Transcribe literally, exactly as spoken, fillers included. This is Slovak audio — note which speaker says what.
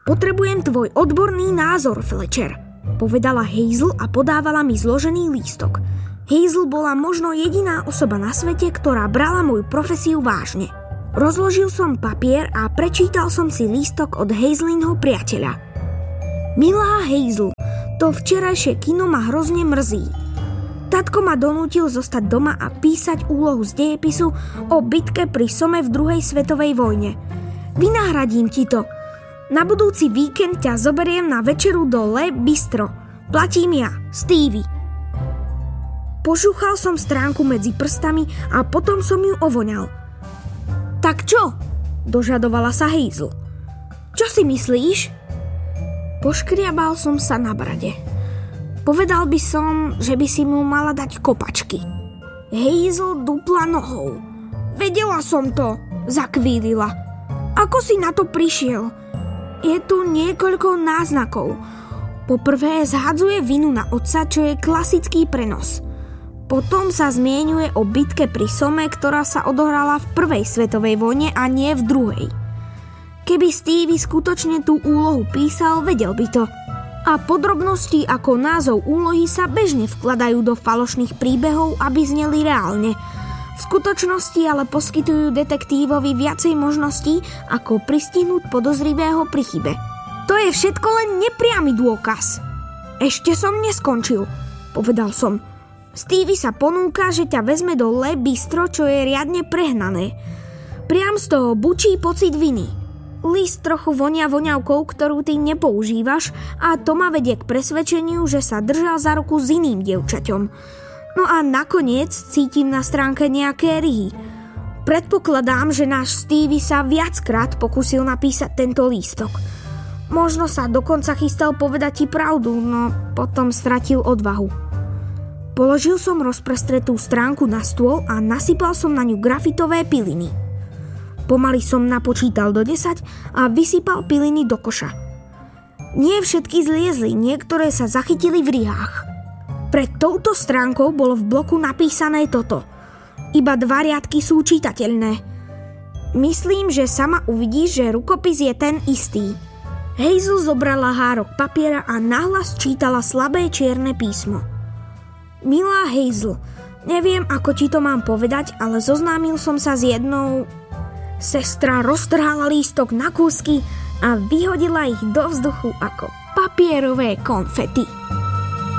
Speaker 1: Potrebujem tvoj odborný názor, Fletcher, povedala Hazel a podávala mi zložený lístok. Hazel bola možno jediná osoba na svete, ktorá brala moju profesiu vážne. Rozložil som papier a prečítal som si lístok od Hazelinho priateľa. Milá Hazel, to včerajšie kino ma hrozne mrzí. Tatko ma donútil zostať doma a písať úlohu z dejepisu o bitke pri Somme v druhej svetovej vojne. Vynahradím ti to. Na budúci víkend ťa zoberiem na večeru do Le Bistro. Platím ja, Stevie. Požúchal som stránku medzi prstami a potom som ju ovoňal. Tak čo? Dožadovala sa Hazel. Čo si myslíš? Poškriabal som sa na brade. Povedal by som, že by si mu mala dať kopačky. Hazel dupla nohou. Vedela som to, zakvílila. Ako si na to prišiel? Je tu niekoľko náznakov. Poprvé zhadzuje vinu na otca, čo je klasický prenos. Potom sa zmieňuje o bitke pri Somme, ktorá sa odohrala v prvej svetovej vojne a nie v druhej. Keby Stevie skutočne tú úlohu písal, vedel by to. A podrobnosti ako názov úlohy sa bežne vkladajú do falošných príbehov, aby zneli reálne. V skutočnosti ale poskytujú detektívovi viacej možností, ako pristihnúť podozrivého pri chybe. To je všetko len nepriamy dôkaz. Ešte som neskončil, povedal som. Stevie sa ponúka, že ťa vezme do Le Bistro, čo je riadne prehnané. Priam z toho bučí pocit viny. List trochu vonia voňavkou, ktorú ty nepoužívaš, a to ma vedie k presvedčeniu, že sa držal za ruku s iným dievčaťom. No a nakoniec cítim na stránke nejaké ryhy. Predpokladám, že náš Stevie sa viackrát pokúsil napísať tento lístok. Možno sa dokonca chystal povedať ti pravdu, no potom stratil odvahu. Položil som rozprestretú stránku na stôl a nasypal som na ňu grafitové piliny. Pomaly som napočítal do desať a vysypal piliny do koša. Nie všetky zliezli, niektoré sa zachytili v rihách. Pred touto stránkou bolo v bloku napísané toto. Iba dva riadky sú čitateľné. Myslím, že sama uvidíš, že rukopis je ten istý. Hazel zobrala hárok papiera a nahlas čítala slabé čierne písmo. Milá Hazel, neviem, ako ti to mám povedať, ale zoznámil som sa s jednou... Sestra roztrhala lístok na kúsky a vyhodila ich do vzduchu ako papierové konfety.